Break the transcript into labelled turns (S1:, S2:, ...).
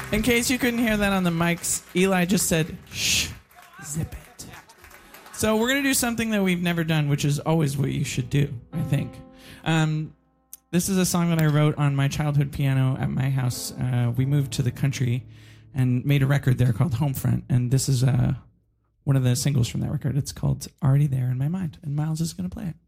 S1: In case you couldn't hear that on the mics, Eli just said, shh, zip it. So we're going to do something that we've never done, which is always what you should do, I think. This is a song that I wrote on my childhood piano at my house. We moved to the country and made a record there called Homefront. And this is one of the singles from that record. It's called Already There in My Mind. And Miles is going to play it.